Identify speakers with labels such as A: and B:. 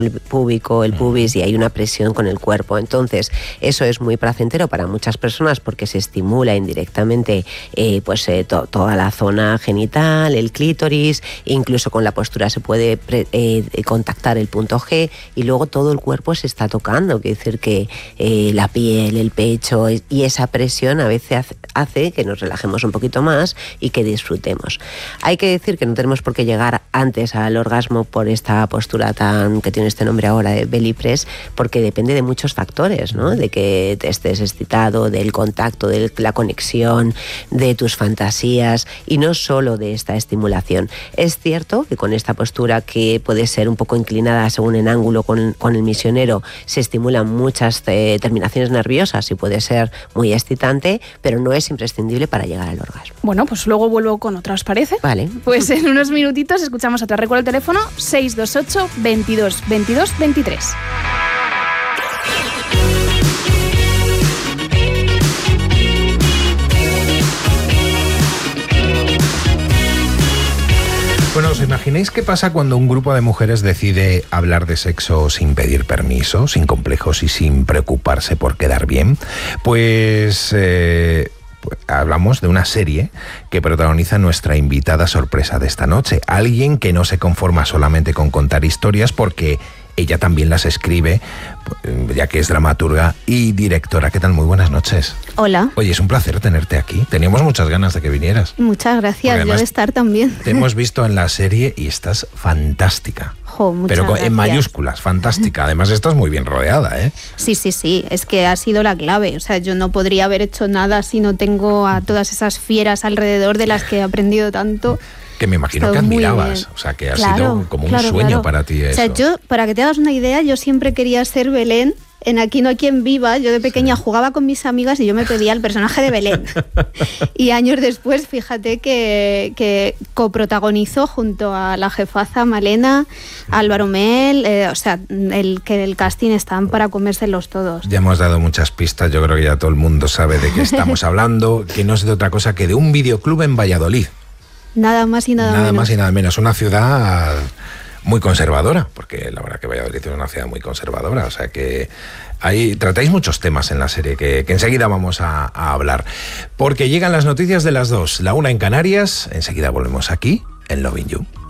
A: púbico, el pubis, y hay una presión con el cuerpo. Entonces, eso es muy placentero para muchas personas porque se estimula indirectamente toda la zona genital, el clítoris, incluso con la postura se puede contactar el punto G, y luego todo el cuerpo se está tocando, quiere decir que la piel, el pecho, y esa presión a veces hace que nos relajemos un poquito más y que disfrutemos. Hay que decir que no tenemos por qué llegar antes al orgasmo por esta postura que tiene este nombre ahora de belly press, porque depende de muchos factores, ¿no? De que te estés excitado, del contacto, de la conexión, de tus fantasías, y no solo de esta estimulación. Es cierto que con esta postura, que puede ser un poco inclinada según el ángulo con el misionero, se estimulan muchas terminaciones nerviosas y puede ser muy excitante, pero no es imprescindible para llegar al orgasmo.
B: Bueno, pues luego vuelvo con otra, ¿os parece?
A: Vale.
B: Pues en unos minutitos escuchamos otra. Recuerdo el teléfono 628 22 22 23.
C: Bueno, ¿os imagináis qué pasa cuando un grupo de mujeres decide hablar de sexo sin pedir permiso, sin complejos y sin preocuparse por quedar bien? Pues hablamos de una serie que protagoniza nuestra invitada sorpresa de esta noche. Alguien que no se conforma solamente con contar historias, porque ella también las escribe, ya que es dramaturga y directora. ¿Qué tal? Muy buenas noches.
D: Hola.
C: Oye, es un placer tenerte aquí. Teníamos muchas ganas de que vinieras.
D: Muchas gracias, yo de estar también.
C: Te hemos visto en la serie y estás fantástica.
D: Muchas
C: Pero
D: gracias.
C: En mayúsculas, fantástica. Además estás muy bien rodeada, ¿eh?
D: Sí, es que ha sido la clave. O sea, yo no podría haber hecho nada si no tengo a todas esas fieras alrededor de las que he aprendido tanto.
C: Que me imagino que admirabas, o sea, que ha sido como un sueño para ti eso.
D: O sea, yo, para que te hagas una idea, yo siempre quería ser Belén en Aquí no hay quien viva. Yo de pequeña jugaba con mis amigas y yo me pedía el personaje de Belén. Y años después, fíjate que coprotagonizó junto a la jefaza Malena, Álvaro Mel, o sea, el casting están para comérselos todos.
C: Ya hemos dado muchas pistas, yo creo que ya todo el mundo sabe de qué estamos hablando, que no es de otra cosa que de un videoclub en Valladolid.
D: Nada más y nada menos.
C: Nada más y nada menos. Una ciudad muy conservadora, porque la verdad que Valladolid es una ciudad muy conservadora. O sea que ahí tratáis muchos temas en la serie que enseguida vamos a hablar. Porque llegan las noticias de las 2, la 1 en Canarias. Enseguida volvemos aquí en Loving You.